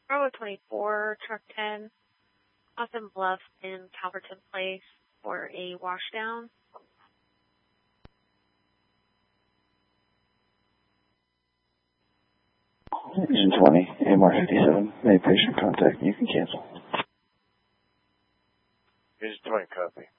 Bravo 24, Truck 10, Austin Bluff in Calverton Place for a washdown. Engine 20, AMR 57, made patient contact. You can cancel. Engine 20, copy.